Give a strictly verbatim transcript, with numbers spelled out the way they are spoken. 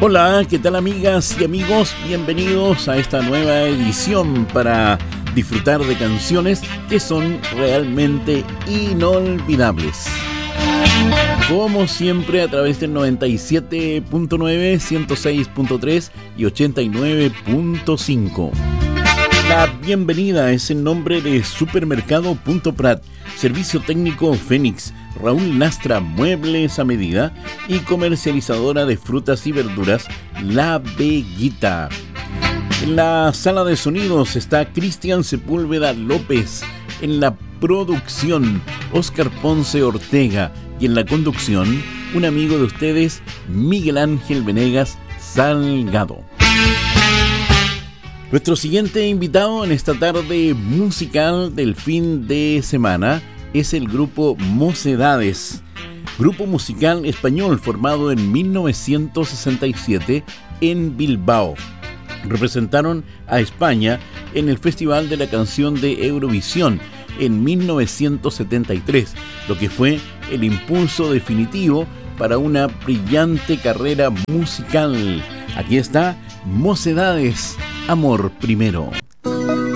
Hola, ¿qué tal amigas y amigos? Bienvenidos a esta nueva edición para disfrutar de canciones que son realmente inolvidables. Como siempre a través del noventa y siete punto nueve, ciento seis punto tres y ochenta y nueve punto cinco. La bienvenida es en nombre de Supermercado Punto Prat, Servicio Técnico Fénix, Raúl Lastra Muebles a Medida y comercializadora de frutas y verduras La Veguita. En la sala de sonidos está Cristian Sepúlveda López, en la producción Oscar Ponce Ortega y en la conducción un amigo de ustedes, Miguel Ángel Venegas Salgado. Nuestro siguiente invitado en esta tarde musical del fin de semana es el grupo Mocedades, grupo musical español formado en mil novecientos sesenta y siete en Bilbao. Representaron a España en el Festival de la Canción de Eurovisión en mil novecientos setenta y tres, lo que fue el impulso definitivo para una brillante carrera musical. Aquí está Mocedades, Amor Primero.